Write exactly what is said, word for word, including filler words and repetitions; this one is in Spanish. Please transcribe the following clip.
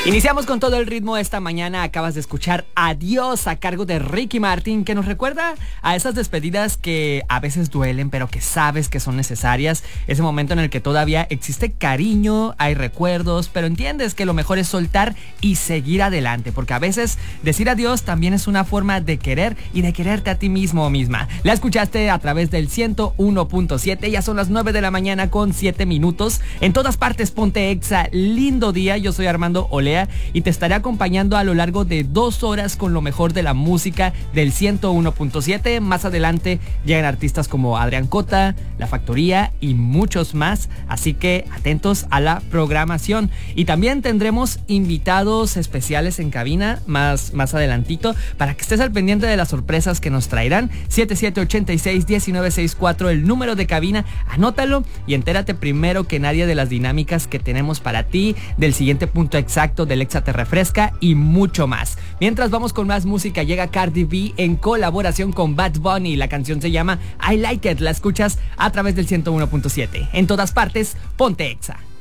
Iniciamos con todo el ritmo esta mañana. Acabas de escuchar Adiós a cargo de Ricky Martin, que nos recuerda a esas despedidas que a veces duelen, pero que sabes que son necesarias. Ese momento en el que todavía existe cariño, hay recuerdos, pero entiendes que lo mejor es soltar y seguir adelante, porque a veces decir adiós también es una forma de querer y de quererte a ti mismo o misma. La escuchaste a través del ciento uno punto siete, ya son las nueve de la mañana con siete minutos. En todas partes ponte Exa, lindo día. Yo soy Armando Olea y te estaré acompañando a lo largo de dos horas con lo mejor de la música del ciento uno punto siete. Más adelante llegan artistas como Adrián Cota, La Factoría y muchos más, así que atentos a la programación. Y también tendremos invitados especiales en cabina más, más adelantito para que estés al pendiente de las sorpresas que nos traerán. Siete siete ocho seis, uno nueve seis cuatro, el número de cabina, anótalo y entérate primero que nadie de las dinámicas que tenemos para ti, del siguiente punto exacto, del Exa te refresca y mucho más. Mientras vamos con más música, llega Cardi B en colaboración con Bad Bunny. La canción se llama I Like It. La escuchas a través del ciento uno punto siete. En todas partes, ponte Exa.